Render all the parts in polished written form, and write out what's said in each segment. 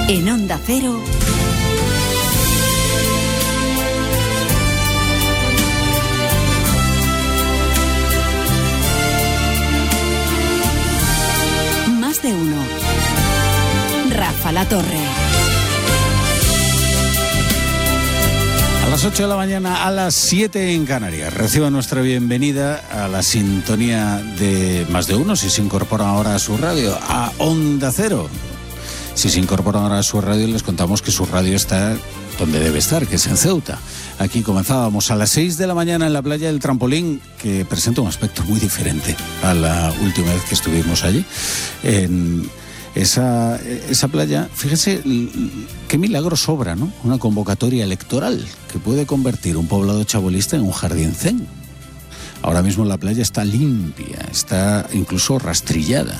En Onda Cero, Más de Uno. Rafa La Torre. A las 8 de la mañana, a las 7 en Canarias. Reciban nuestra bienvenida a la sintonía de Más de Uno, si se incorporan ahora a su radio, a Onda Cero. Si se incorporan ahora a su radio, les contamos que su radio está donde debe estar, que es en Ceuta. Aquí comenzábamos a las 6 de la mañana en la playa del Trampolín, que presenta un aspecto muy diferente a la última vez que estuvimos allí. En esa playa, fíjense qué milagro sobra, ¿no? Una convocatoria electoral que puede convertir un poblado chabolista en un jardín zen. Ahora mismo la playa está limpia, está incluso rastrillada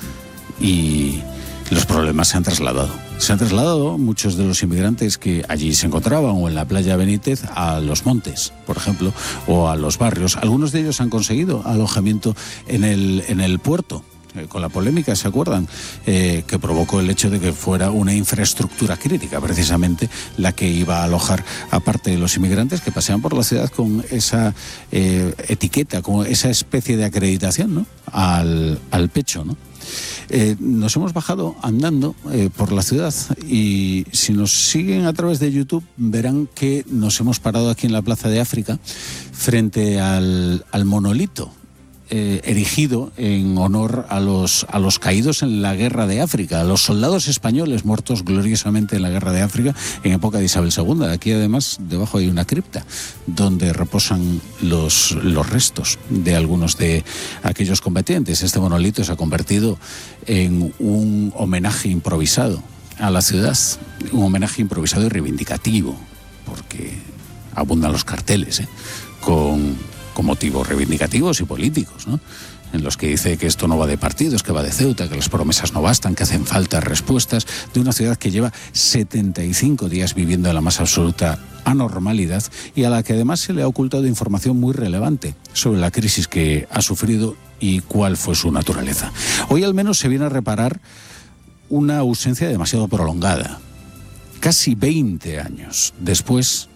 y los problemas se han trasladado. Se han trasladado muchos de los inmigrantes que allí se encontraban o en la playa Benítez a los montes, por ejemplo, o a los barrios. Algunos de ellos han conseguido alojamiento en el puerto. Con la polémica, ¿se acuerdan? Que provocó el hecho de que fuera una infraestructura crítica, precisamente la que iba a alojar a parte de los inmigrantes que pasean por la ciudad con esa etiqueta, con esa especie de acreditación, ¿no? al pecho, ¿no? Nos hemos bajado andando por la ciudad y si nos siguen a través de YouTube verán que nos hemos parado aquí en la Plaza de África frente al monolito erigido en honor a los caídos en la Guerra de África, a los soldados españoles muertos gloriosamente en la Guerra de África en época de Isabel II. Aquí además debajo hay una cripta donde reposan los restos de algunos de aquellos combatientes. Este monolito se ha convertido en un homenaje improvisado a la ciudad, un homenaje improvisado y reivindicativo, porque abundan los carteles con motivos reivindicativos y políticos, ¿no? En los que dice que esto no va de partidos, que va de Ceuta, que las promesas no bastan, que hacen falta respuestas de una ciudad que lleva 75 días viviendo en la más absoluta anormalidad y a la que además se le ha ocultado información muy relevante sobre la crisis que ha sufrido y cuál fue su naturaleza. Hoy al menos se viene a reparar una ausencia demasiado prolongada. Casi 20 años después,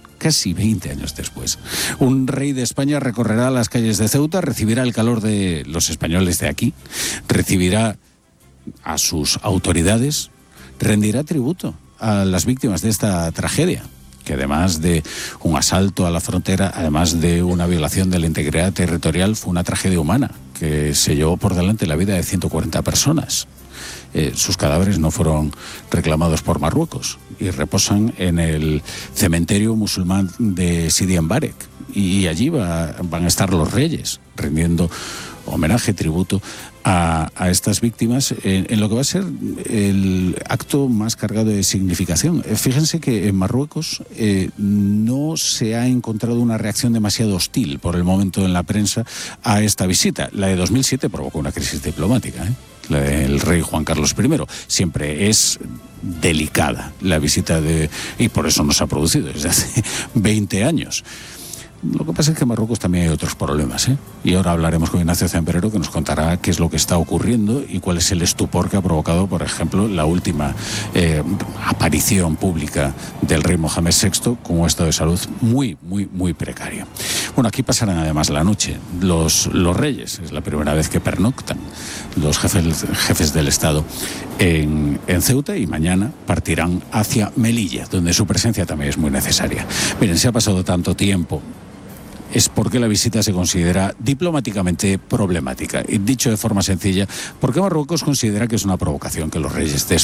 un rey de España recorrerá las calles de Ceuta, recibirá el calor de los españoles de aquí, recibirá a sus autoridades, rendirá tributo a las víctimas de esta tragedia, que además de un asalto a la frontera, además de una violación de la integridad territorial, fue una tragedia humana que se llevó por delante la vida de 140 personas. Sus cadáveres no fueron reclamados por Marruecos y reposan en el cementerio musulmán de Sidi Mbarek. Y allí van a estar los reyes rindiendo homenaje, tributo a estas víctimas en lo que va a ser el acto más cargado de significación. Fíjense que en Marruecos no se ha encontrado una reacción demasiado hostil por el momento en la prensa a esta visita. La de 2007 provocó una crisis diplomática, la del rey Juan Carlos I. Siempre es delicada la visita y por eso no se ha producido desde hace 20 años. Lo que pasa es que en Marruecos también hay otros problemas, y ahora hablaremos con Ignacio Zamperero, que nos contará qué es lo que está ocurriendo y cuál es el estupor que ha provocado, por ejemplo, la última aparición pública del rey Mohamed VI con un estado de salud muy, muy, muy precario. Bueno, aquí pasarán además la noche los reyes, es la primera vez que pernoctan los jefes del Estado en Ceuta, y mañana partirán hacia Melilla, donde su presencia también es muy necesaria. Miren, se ha pasado tanto tiempo, es porque la visita se considera diplomáticamente problemática. Y dicho de forma sencilla, porque Marruecos considera que es una provocación que los reyes de